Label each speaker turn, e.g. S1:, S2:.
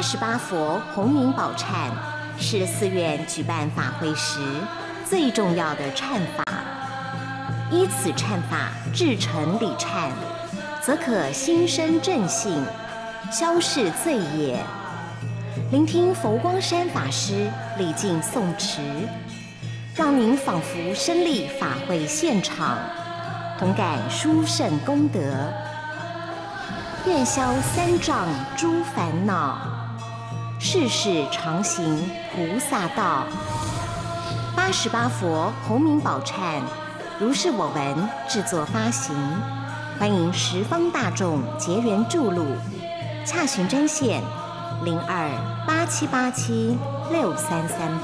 S1: 88佛洪名宝忏是寺院举办法会时最重要的忏法，依此忏法至诚礼忏，则可心生正信，消逝罪业。聆听佛光山法师礼敬诵持，让您仿佛身历法会现场，同感殊胜功德，愿消三障诸烦恼，世世常行菩萨道。88佛洪名宝忏如是我闻制作发行，欢迎十方大众结缘注录，洽询专线0287876338。